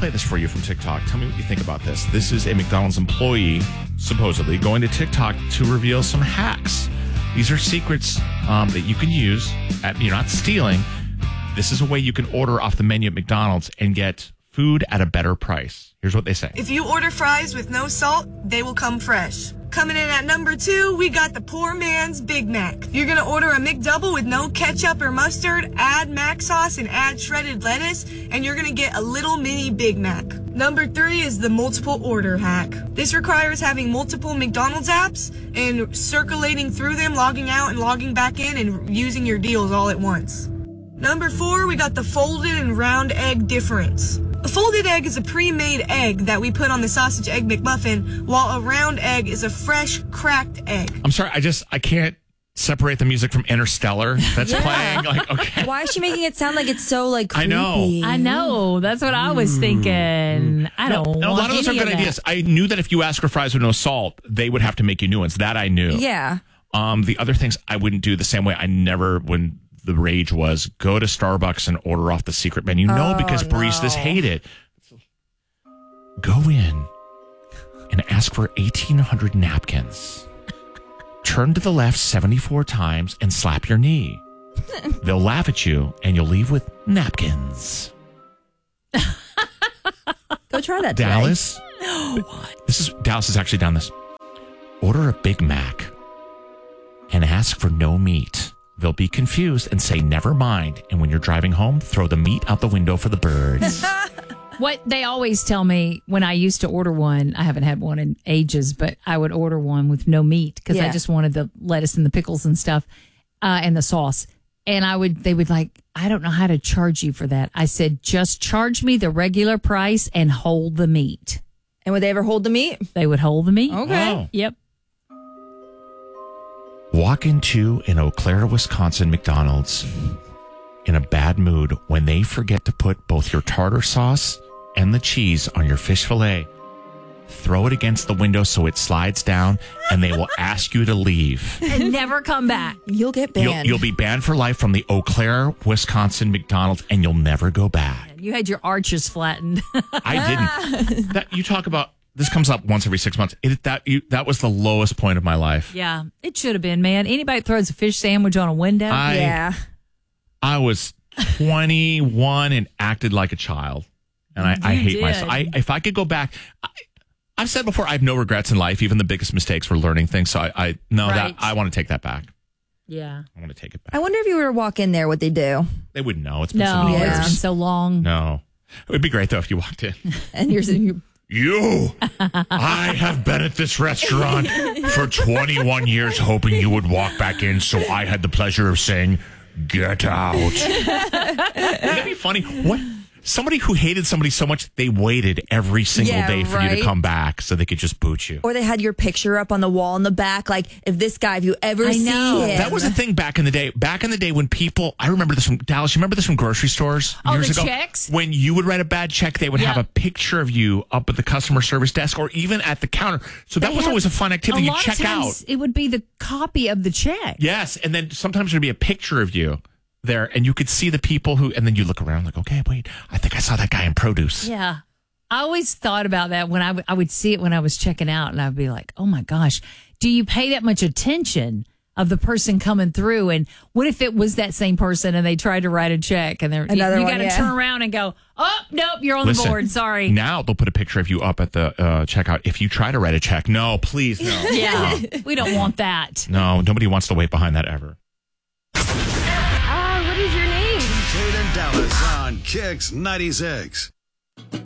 play this for you from TikTok. Tell me what you think about this. This is a McDonald's employee, supposedly, going to TikTok to reveal some hacks. These are secrets that you can use. You're not stealing. This is a way you can order off the menu at McDonald's and get food at a better price. Here's what they say. If you order fries with no salt, they will come fresh. Coming in at number 2, we got the poor man's Big Mac. You're going to order a McDouble with no ketchup or mustard, add mac sauce, and add shredded lettuce, and you're going to get a little mini Big Mac. Number 3 is the multiple order hack. This requires having multiple McDonald's apps and circulating through them, logging out and logging back in, and using your deals all at once. Number 4, we got the folded and round egg difference. A folded egg is a pre-made egg that we put on the sausage egg McMuffin, while a round egg is a fresh, cracked egg. I'm sorry, I can't separate the music from Interstellar that's playing. Like, okay. Why is she making it sound like it's so like creepy? I know. That's what I was thinking. I don't want a lot of those are good ideas. I knew that if you ask for fries with no salt, they would have to make you new ones. That I knew. Yeah. The other things I wouldn't do the same way. I never, when the rage was, go to Starbucks and order off the secret menu. Because baristas hate it. Go in and ask for 1,800 napkins. Turn to the left 74 times and slap your knee. They'll laugh at you and you'll leave with napkins. Go try that, Dallas. Dallas has actually done this. Order a Big Mac and ask for no meat. They'll be confused and say, never mind. And when you're driving home, throw the meat out the window for the birds. What they always tell me when I used to order one, I haven't had one in ages, but I would order one with no meat because I just wanted the lettuce and the pickles and stuff and the sauce. And they would like, I don't know how to charge you for that. I said, just charge me the regular price and hold the meat. And would they ever hold the meat? They would hold the meat. Okay. Wow. Yep. Walk into an Eau Claire, Wisconsin McDonald's in a bad mood when they forget to put both your tartar sauce and the cheese on your fish fillet. Throw it against the window so it slides down, and they will ask you to leave. And never come back. You'll get banned. You'll be banned for life from the Eau Claire, Wisconsin McDonald's, and you'll never go back. You had your arches flattened. I didn't. You talk about, this comes up once every 6 months. That was the lowest point of my life. Yeah, it should have been, man. Anybody throws a fish sandwich on a window? Yeah. I was 21 and acted like a child. And I hate myself. If I could go back, I've said before, I have no regrets in life. Even the biggest mistakes were learning things. So I want to take that back. Yeah. I want to take it back. I wonder if you were to walk in there, what they do. They wouldn't know. It's been so many years. It's been so long. No. It would be great, though, if you walked in. And you're sitting I have been at this restaurant for 21 years hoping you would walk back in, so I had the pleasure of saying, get out. Wouldn't that be funny? What? Somebody who hated somebody so much, they waited every single day for you to come back so they could just boot you. Or they had your picture up on the wall in the back, like, if this guy, if you ever see him. That was the thing back in the day. Back in the day when people, I remember this from Dallas, you remember this from grocery stores years ago? Checks? When you would write a bad check, they would have a picture of you up at the customer service desk or even at the counter. So that was always a fun activity. You check out. It would be the copy of the check. Yes, and then sometimes there'd be a picture of you there, and you could see the people who, and then you look around like, okay, wait, I think I saw that guy in produce. Yeah. I always thought about that when I would see it when I was checking out, and I'd be like, oh my gosh, do you pay that much attention of the person coming through? And what if it was that same person and they tried to write a check and you got to turn around and go, oh, nope, you're on the board. Sorry. Now they'll put a picture of you up at the checkout. If you try to write a check, no, please, no. Yeah, we don't want that. No, nobody wants to wait behind that ever. What is your name? Jade and Dallas on Kicks 96.